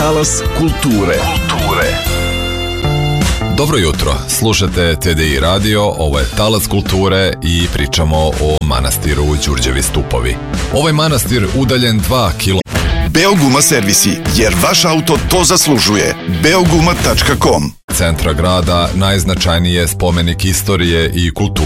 Talas kulture. Dobro jutro, slušate TDI radio, ovo je Talas kulture i pričamo o manastiru Đurđevi stupovi. Ovaj manastir udaljen 2 km. Beoguma servisi, jer vaš auto to zaslužuje. Beoguma.com. Centra grada najznačajniji je spomenik istorije i kulture